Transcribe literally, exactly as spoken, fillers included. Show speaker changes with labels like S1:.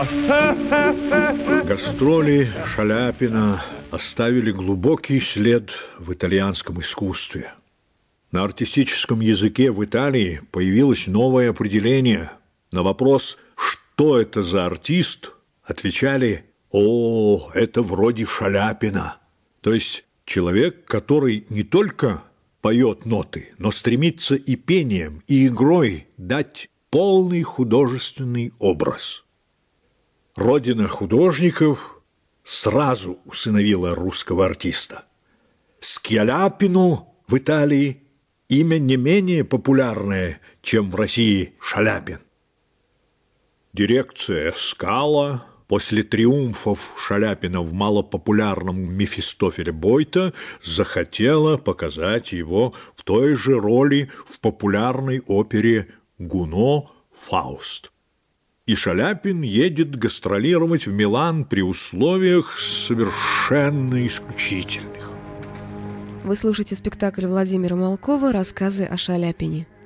S1: Гастроли Шаляпина оставили глубокий след в итальянском искусстве. На артистическом языке в Италии появилось новое определение. На вопрос «Что это за артист?» отвечали «О, это вроде Шаляпина». То есть человек, который не только поет ноты, но стремится и пением, и игрой дать полный художественный образ. Родина художников сразу усыновила русского артиста. Скьяляпину в Италии имя не менее популярное, чем в России Шаляпин. Дирекция «Скала» после триумфов Шаляпина в малопопулярном «Мефистофеле Бойта» захотела показать его в той же роли в популярной опере «Гуно» «Фауст». И Шаляпин едет гастролировать в Милан при условиях совершенно исключительных.
S2: Вы слушаете спектакль Владимира Малкова «Рассказы о Шаляпине».